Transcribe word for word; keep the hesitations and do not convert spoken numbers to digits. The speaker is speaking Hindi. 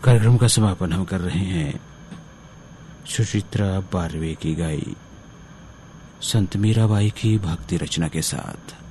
कार्यक्रम का समापन हम कर रहे हैं सुचित्रा बारवे की गाई संत मीराबाई की भक्ति रचना के साथ।